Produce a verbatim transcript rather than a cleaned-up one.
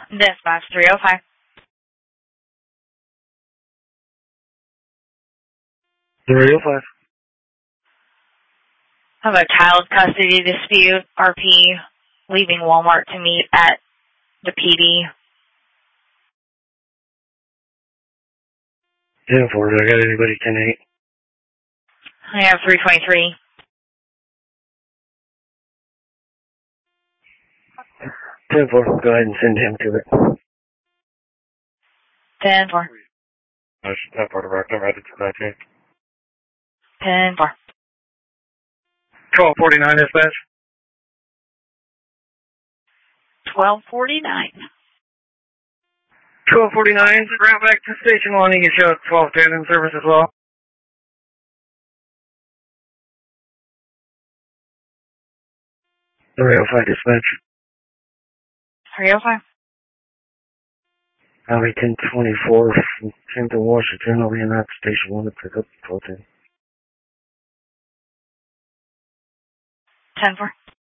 Dispatch three oh five. three oh five. I have a child custody dispute, R P, leaving Walmart to meet at the P D. ten four, I got anybody ten eight? I have three twenty-three. ten four, go ahead and send him to it. ten four. ten four, direct, I'm ready to nineteen. ten four. twelve forty-nine, dispatch. twelve forty-nine. twelve forty-nine, route back to station one, you can show twelve ten in service as well. three oh five, dispatch. three oh five. I'll be ten twenty-four from Hampton, Washington. I'll be in that station one to pick up twelve ten. ten four.